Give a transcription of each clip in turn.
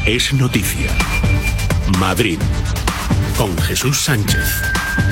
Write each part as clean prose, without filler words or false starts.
es noticia. Madrid, con Jesús Sánchez.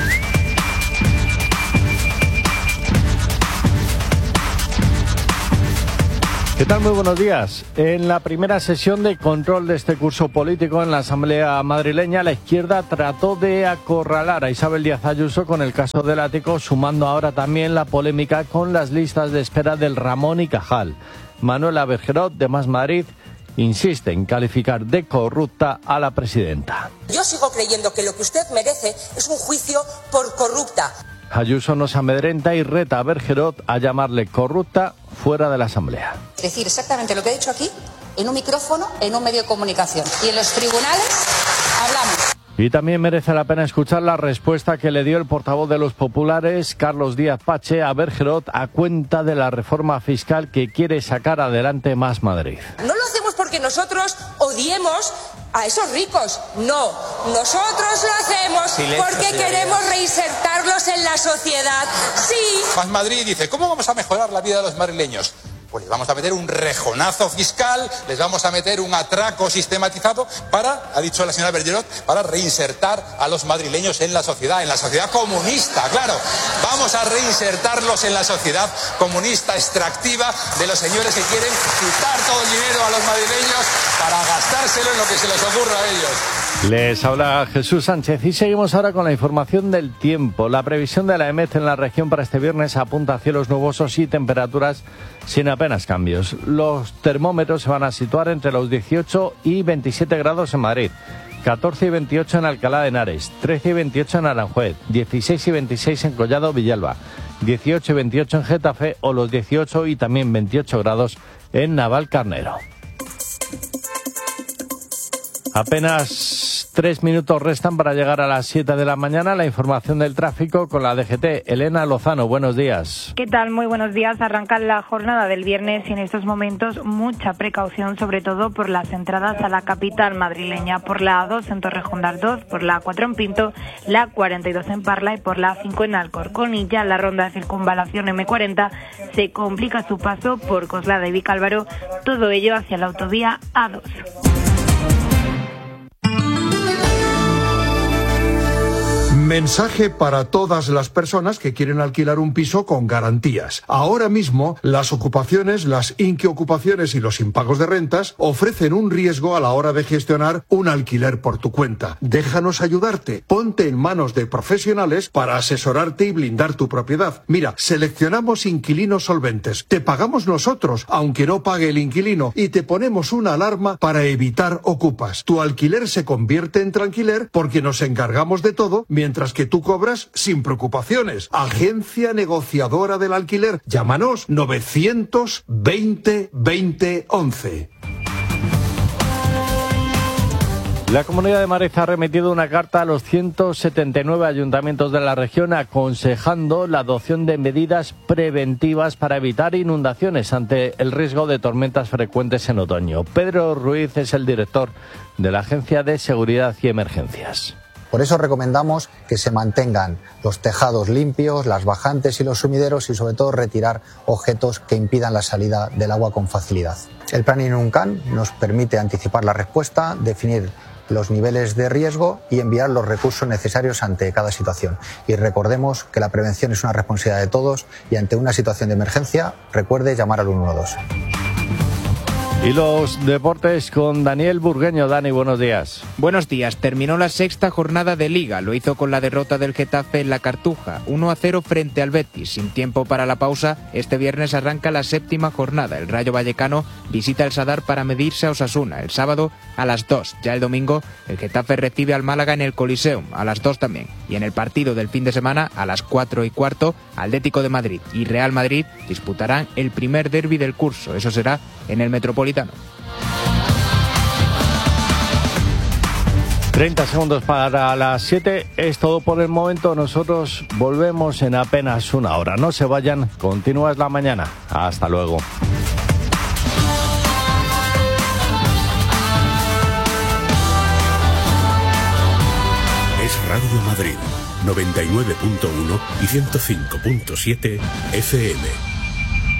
¿Qué tal? Muy buenos días. En la primera sesión de control de este curso político en la Asamblea madrileña, la izquierda trató de acorralar a Isabel Díaz Ayuso con el caso del ático, sumando ahora también la polémica con las listas de espera del Ramón y Cajal. Manuela Bergerot, de Más Madrid, insiste en calificar de corrupta a la presidenta. Yo sigo creyendo que lo que usted merece es un juicio por corrupta. Ayuso no se amedrenta y reta a Bergerot a llamarle corrupta fuera de la Asamblea. Decir exactamente lo que he dicho aquí, en un micrófono, en un medio de comunicación. Y en los tribunales hablamos. Y también merece la pena escuchar la respuesta que le dio el portavoz de los populares, Carlos Díaz Pache, a Bergerot a cuenta de la reforma fiscal que quiere sacar adelante Más Madrid. No lo hacemos porque nosotros odiemos a esos ricos, no. Nosotros lo hacemos porque queremos reinsertarlos en la sociedad. Sí. Más Madrid dice, ¿cómo vamos a mejorar la vida de los madrileños? Pues les vamos a meter un rejonazo fiscal, les vamos a meter un atraco sistematizado para, ha dicho la señora Bergerot, para reinsertar a los madrileños en la sociedad comunista, claro. Vamos a reinsertarlos en la sociedad comunista extractiva de los señores que quieren quitar todo el dinero a los madrileños para gastárselo en lo que se les ocurra a ellos. Les habla Jesús Sánchez y seguimos ahora con la información del tiempo. La previsión de la EMET en la región para este viernes apunta a cielos nubosos y temperaturas sin apenas cambios. Los termómetros se van a situar entre los 18 y 27 grados en Madrid, 14 y 28 en Alcalá de Henares, 13 y 28 en Aranjuez, 16 y 26 en Collado Villalba, 18 y 28 en Getafe o los 18 y también 28 grados en Navalcarnero. Apenas 3 minutos restan para llegar a las 7 de la mañana. La información del tráfico con la DGT. Elena Lozano, buenos días. ¿Qué tal? Muy buenos días. Arranca la jornada del viernes y en estos momentos mucha precaución, sobre todo por las entradas a la capital madrileña. Por la A2 en Torrejón de Ardoz, por la A4 en Pinto, la 42 en Parla y por la A5 en Alcorcón. Y ya la ronda de circunvalación M40 se complica su paso por Coslada y Vicálvaro, todo ello hacia la autovía A2. Mensaje para todas las personas que quieren alquilar un piso con garantías. Ahora mismo, las ocupaciones, las inquiocupaciones y los impagos de rentas ofrecen un riesgo a la hora de gestionar un alquiler por tu cuenta. Déjanos ayudarte. Ponte en manos de profesionales para asesorarte y blindar tu propiedad. Mira, seleccionamos inquilinos solventes. Te pagamos nosotros, aunque no pague el inquilino, y te ponemos una alarma para evitar ocupas. Tu alquiler se convierte en tranquiler porque nos encargamos de todo mientras que tú cobras sin preocupaciones. Agencia negociadora del alquiler. Llámanos 920 20 11. La Comunidad de Madrid ha remitido una carta a los 179 ayuntamientos de la región aconsejando la adopción de medidas preventivas para evitar inundaciones ante el riesgo de tormentas frecuentes en otoño. Pedro Ruiz es el director de la Agencia de Seguridad y Emergencias. Por eso recomendamos que se mantengan los tejados limpios, las bajantes y los sumideros y sobre todo retirar objetos que impidan la salida del agua con facilidad. El plan Inuncan nos permite anticipar la respuesta, definir los niveles de riesgo y enviar los recursos necesarios ante cada situación. Y recordemos que la prevención es una responsabilidad de todos y ante una situación de emergencia, recuerde llamar al 112. Y los deportes con Daniel Burgueño. Dani, buenos días. Buenos días. Terminó la sexta jornada de Liga. Lo hizo con la derrota del Getafe en la Cartuja, 1-0 frente al Betis. Sin tiempo para la pausa, este viernes arranca la séptima jornada. El Rayo Vallecano visita el Sadar para medirse a Osasuna. El sábado a las 2. Ya el domingo, el Getafe recibe al Málaga en el Coliseum, a las 2 también. Y en el partido del fin de semana, a las 4:15, Atlético de Madrid y Real Madrid disputarán el primer derbi del curso. Eso será en el Metropolitano. 30 segundos para las 7. Es todo por el momento. Nosotros volvemos en apenas una hora. No se vayan. Continúa la mañana. Hasta luego. Es Radio Madrid 99.1 y 105.7 FM.